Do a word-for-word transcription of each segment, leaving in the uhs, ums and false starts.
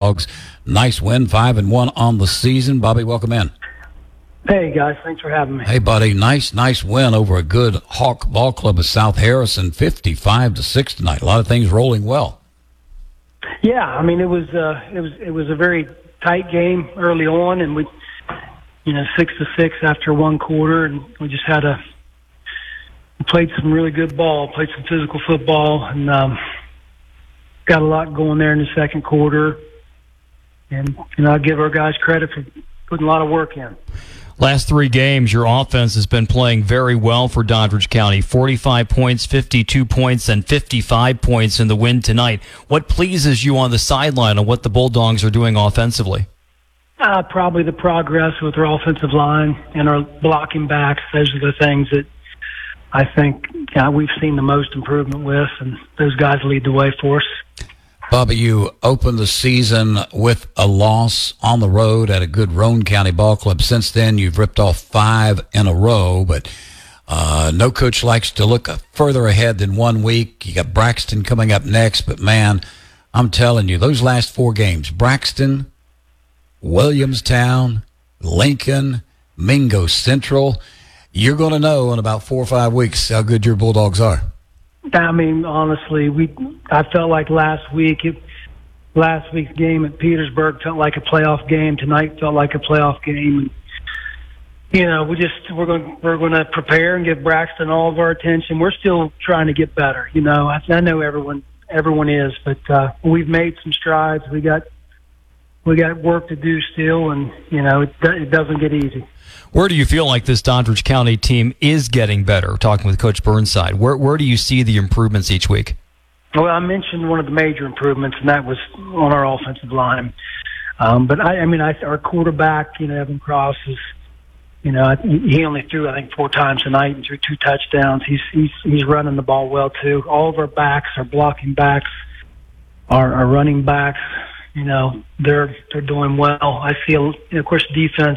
Bulldogs. Nice win, five and one on the season. Bobby, welcome in. Hey, guys. Thanks for having me. Hey, buddy. Nice, nice win over a good Hawk ball club of South Harrison, fifty-five to six tonight. A lot of things rolling well. Yeah, I mean, it was uh, it was it was a very tight game early on, and we, you know, six to six after one quarter, and we just had a we played some really good ball, played some physical football, and um, got a lot going there in the second quarter. And you know, I give our guys credit for putting a lot of work in. Last three games, your offense has been playing very well for Doddridge County. forty-five points, fifty-two points, and fifty-five points in the win tonight. What pleases you on the sideline on what the Bulldogs are doing offensively? Uh, probably the progress with our offensive line and our blocking backs. Those are the things that I think uh, we've seen the most improvement with, and those guys lead the way for us. Bobby, you opened the season with a loss on the road at a good Roane County ball club. Since then, you've ripped off five in a row, but uh, no coach likes to look further ahead than one week. You got Braxton coming up next, but, man, I'm telling you, those last four games, Braxton, Williamstown, Lincoln, Mingo Central, you're going to know in about four or five weeks how good your Bulldogs are. I mean, honestly, we. I felt like last week, it, last week's game at Petersburg felt like a playoff game. Tonight felt like a playoff game. You know, we just we're going we're going to prepare and give Braxton all of our attention. We're still trying to get better. You know, I, I know everyone everyone is, but uh, we've made some strides. We got we got work to do still, and you know, it, it doesn't get easy. Where do you feel like this Doddridge County team is getting better? Talking with Coach Burnside, where where do you see the improvements each week? Well, I mentioned one of the major improvements, and that was on our offensive line. Um, but I, I mean, I, our quarterback, you know, Evan Cross is, you know, he only threw I think four times tonight and threw two touchdowns. He's he's he's running the ball well too. All of our backs, our blocking backs, our, our running backs, you know, they're they're doing well. I feel, you know, of course, defense.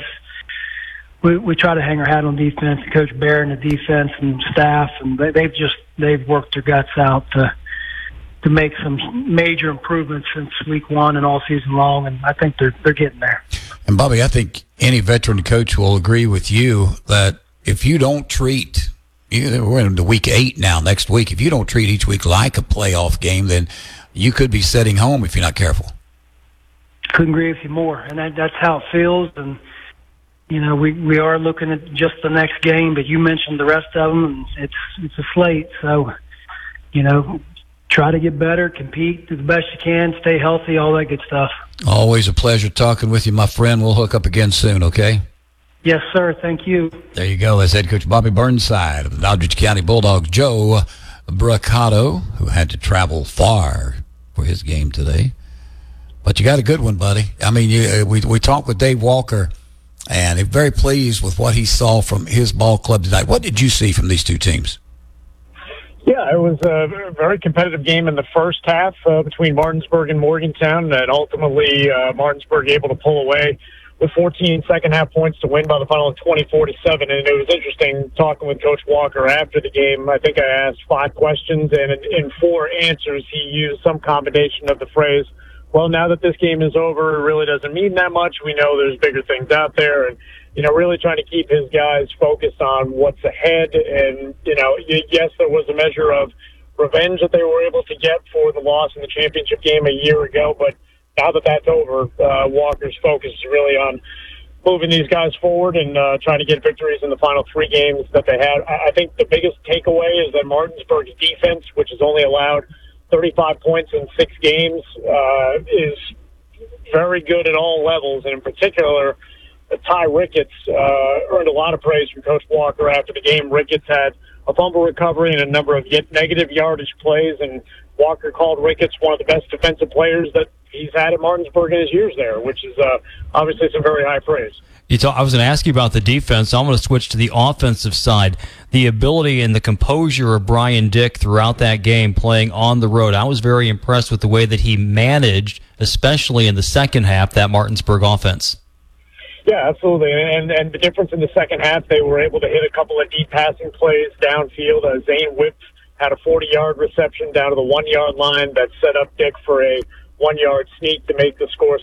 We, we try to hang our hat on defense. Coach Bear and the defense and staff, and they, they've just they've worked their guts out to to make some major improvements since week one and all season long, and I think they're they're getting there. And Bobby, I think any veteran coach will agree with you that if you don't treat, you, we're into week eight now. Next week, if you don't treat each week like a playoff game, then you could be sitting home if you're not careful. Couldn't agree with you more, and that, that's how it feels. And you know, we, we are looking at just the next game, but you mentioned the rest of them, and it's it's a slate. So, you know, try to get better, compete, do the best you can, stay healthy, all that good stuff. Always a pleasure talking with you, my friend. We'll hook up again soon, okay? Yes, sir. Thank you. There you go. That's head coach Bobby Burnside of the Doddridge County Bulldogs. Joe Braccato, who had to travel far for his game today. But you got a good one, buddy. I mean, you, we we talked with Dave Walker, and he's very pleased with what he saw from his ball club tonight. What did you see from these two teams? Yeah, it was a very competitive game in the first half uh, between Martinsburg and Morgantown, and ultimately uh, Martinsburg able to pull away with fourteen second-half points to win by the final of twenty-four to seven. And it was interesting talking with Coach Walker after the game. I think I asked five questions, and in, in four answers he used some combination of the phrase, well, now that this game is over, it really doesn't mean that much. We know there's bigger things out there. And, you know, really trying to keep his guys focused on what's ahead. And, you know, yes, there was a measure of revenge that they were able to get for the loss in the championship game a year ago. But now that that's over, uh, Walker's focus is really on moving these guys forward and uh, trying to get victories in the final three games that they had. I think the biggest takeaway is that Martinsburg's defense, which has only allowed thirty-five points in six games, uh, is very good at all levels. And in particular, Ty Ricketts uh, earned a lot of praise from Coach Walker after the game. Ricketts had a fumble recovery and a number of negative yardage plays, and Walker called Ricketts one of the best defensive players that he's had at Martinsburg in his years there, which is uh, obviously some very high praise. You talk, I was going to ask you about the defense. So I'm going to switch to the offensive side. The ability and the composure of Brian Dick throughout that game playing on the road. I was very impressed with the way that he managed, especially in the second half, that Martinsburg offense. Yeah, absolutely. And and the difference in the second half, they were able to hit a couple of deep passing plays downfield. Uh, Zane Whip had a forty-yard reception down to the one-yard line that set up Dick for a one-yard sneak to make the score